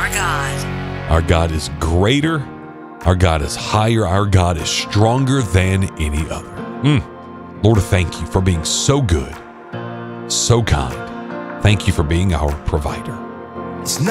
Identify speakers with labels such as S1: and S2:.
S1: our God.
S2: Our God is greater. Our God is higher. Our God is stronger than any other. Lord, thank you for being so good, so kind. Thank you for being our provider.
S3: It's not